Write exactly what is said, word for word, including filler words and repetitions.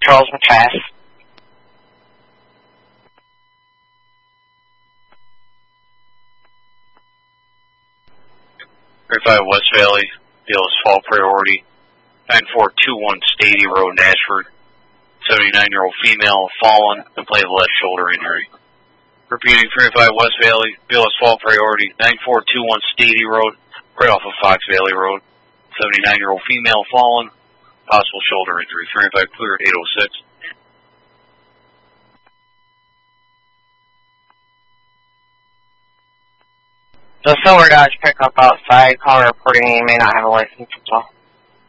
Charles McCass. thirty-five West Valley, Bill Fall Priority, nine four two one Stady Road, Nashford. seventy-nine-year-old female, fallen, complained of left shoulder injury. Repeating, thirty-five West Valley, Bill Fall Priority, nine four two one Stady Road, right off of Fox Valley Road. seventy-nine-year-old female, fallen, possible shoulder injury. thirty-five cleared, eight oh six. The Silver Dodge pickup outside, caller reporting he may not have a license at all.